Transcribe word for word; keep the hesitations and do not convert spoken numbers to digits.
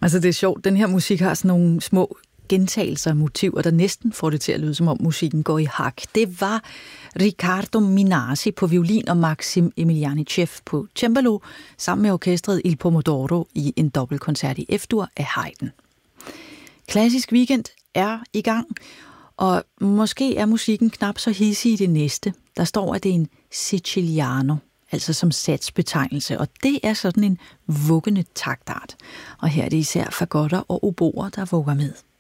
Altså det er sjovt, den her musik har sådan nogle små gentagelser af motiver, der næsten får det til at lyde, som om musikken går i hak. Det var Riccardo Minasi på violin og Maxim Emilianichev på cembalo, sammen med orkestret Il Pomodoro i en dobbeltkoncert i F-dur af Haydn. Klassisk Weekend er i gang, og måske er musikken knap så hissig i det næste. Der står, at det er en siciliano, altså som satsbetegnelse, og det er sådan en vuggende taktart. Og her er det især fagotter og oboer, der vugger med.